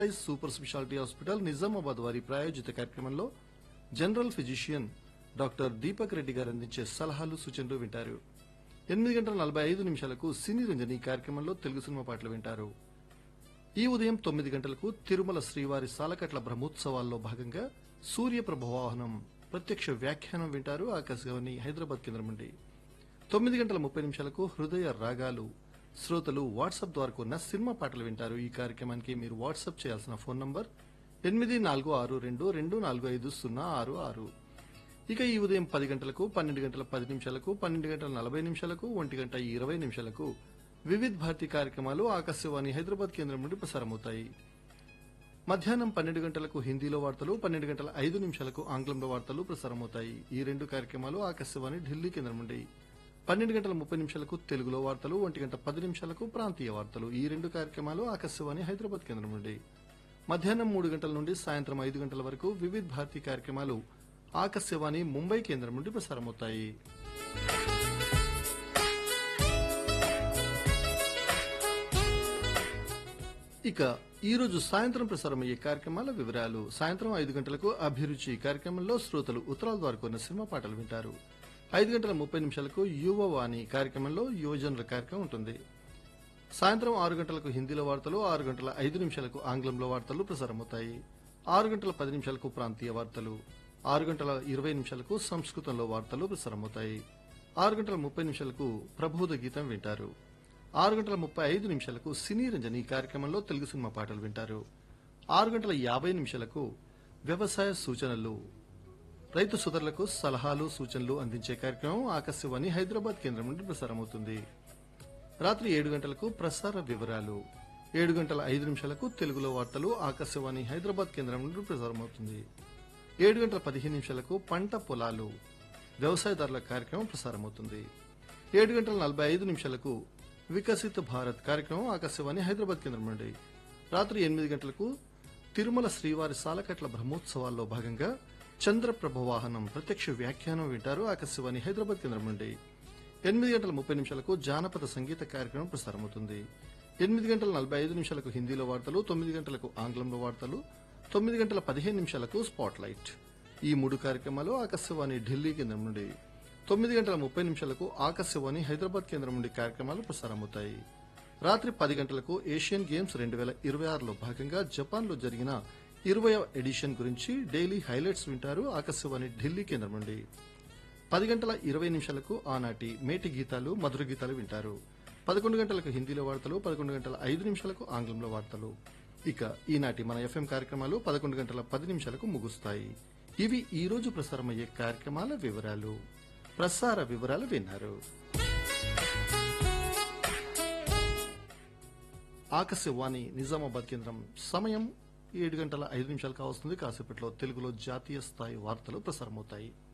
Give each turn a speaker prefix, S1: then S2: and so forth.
S1: Super speciality hospital Nizamabad వారి ప్రాయోజిత కార్యక్రమంలో general physician doctor Deepak Reddy గారు అందించే సలహాలు సూచనలు వింటారు. 8:45 సినీ రంజని కార్యక్రమంలో తెలుగు సినిమా పాటలు వింటారు. ఈ ఉదయం 9 తిరుమల శ్రీవారి సాలకట్ల బ్రహ్మోత్సవాల్లో భాగంగా సూర్యప్రభ వాహనం ప్రత్యక్ష వ్యాఖ్యానం వింటారు. ఆకాశవాణి హైదరాబాద్ కేంద్రం నుండి 9:30 హృదయ రాగాలు శ్రోతలు వాట్సాప్ ద్వారా కొన్న సినిమా పాటలు వింటారు. ఈ కార్యక్రమానికి మీరు వాట్సాప్ చేయాల్సిన ఫోన్ నంబర్ 8462245066. ఇక ఈ ఉదయం 10 గంటలకు, 12:10, 12:40, 1:20 వివిధ్ భారతి కార్యక్రమాలు ఆకాశవాణి హైదరాబాద్ కేంద్రం నుండి ప్రసారమవుతాయి. మధ్యాహ్నం 12 గంటలకు హిందీలో వార్తలు, 12:05 ఆంగ్లంలో వార్తలు ప్రసారమవుతాయి. ఈ రెండు కార్యక్రమాలు ఆకాశవాణి ఢిల్లీ కేంద్రం నుండి. 12:30 తెలుగులో వార్తలు, 1:10 ప్రాంతీయ వార్తలు. ఈ రెండు కార్యక్రమాలు ఆకాశవాణి హైదరాబాద్ కేంద్రం నుండి. మధ్యాహ్నం 3 గంటల నుండి సాయంత్రం 5 గంటల వరకు వివిధ్ భారతి కార్యక్రమాలు ఆకాశవాణి ముంబై కేంద్రం నుండి ప్రసారమవుతాయి. ఇక ఈ రోజు సాయంత్రం ప్రసారమయ్యే కార్యక్రమాల వివరాలు. సాయంత్రం 5 గంటలకు అభిరుచి కార్యక్రమంలో శ్రోతలు ఉత్తరాల ద్వారా కొన్న సినిమా పాటలు వింటారు. 5:30 యువవాణి కార్యక్రమంలో యువజనుల కార్యక్రమం ఉంటుంది. సాయంత్రం 6 గంటలకు హిందీలో వార్తలు, 6:05 ఆంగ్లంలో వార్తలు ప్రసారమవుతాయి. 6:10 ప్రాంతీయ వార్తలు, 6:20 సంస్కృతంలో వార్తలు ప్రసారమవుతాయి. 6:30 ప్రబోధ గీతం వింటారు. 6:35 సినీ రంజని కార్యక్రమంలో తెలుగు సినిమా పాటలు వింటారు. 6:50 వ్యవసాయ సూచనలు, రైతు సోదరులకు సలహాలు సూచనలు అందించే కార్యక్రమం ఆకాశవాణి హైదరాబాద్ కేంద్రం నుండి ప్రసారమవుతుంది. రాత్రి 7 గంటలకు ప్రసార వివరాలు, 7:05 తెలుగులో వార్తలు ఆకాశవాణి హైదరాబాద్ కేంద్రం నుండి ప్రసారమవుతుంది. 7:15 పంట పొలాలు, వ్యవసాయదారుల కార్యక్రమం ప్రసారమవుతుంది. 7:45 వికసిత్ భారత్ కార్యక్రమం ఆకాశవాణి హైదరాబాద్ కేంద్రం నుండి. రాత్రి 8 గంటలకు తిరుమల శ్రీవారి సాలకట్ల బ్రహ్మోత్సవాల్లో భాగంగా చంద్రప్రభ వాహనం ప్రత్యక్ష వ్యాఖ్యానం వింటారు. ఆకాశవాణి హైదరాబాద్ కేంద్రం నుండి. 8:30 జానపద సంగీత కార్యక్రమం ప్రసారమవుతుంది. 8:45 హిందీలో వార్తలు, 9 గంటలకు ఆంగ్లంలో వార్తలు, 9:15 స్పాట్ లైట్. ఈ మూడు కార్యక్రమాలు ఆకాశవాణి ఢిల్లీ కేంద్రం నుండి. 9:30 ఆకాశవాణి హైదరాబాద్ కేంద్రం నుండి కార్యక్రమాలు ప్రసారమవుతాయి. రాత్రి 10 గంటలకు ఏషియన్ గేమ్స్ 2026లో భాగంగా జపాన్లో జరిగిన 20వ ఎడిషన్ గురించి డైలీ హైలైట్స్ వింటారు. ఆకాశవాణి ఢిల్లీ కేంద్రం నుండి. 10:20 ఆనాటి మేటి గీతాలు, మధుర గీతాలు వింటారు. 11 గంటలకు హిందీలో వార్తలు, 11:05 ఆంగ్లంలో వార్తలు. ఇక ఈనాటి మన ఎఫ్ఎం కార్యక్రమాలు 11:10 ముగుస్తాయి. ఇవి ఈ రోజు ప్రసారమయ్యే కార్యక్రమాల వివరాలు. ప్రసార వివరాలు విన్నారు. ఆకాశవాణి నిజామాబాద్ కేంద్రం సమయం 7:05 కావస్తుంది. కాసేపట్లో తెలుగులో జాతీయ స్థాయి వార్తలు ప్రసారమవుతాయి.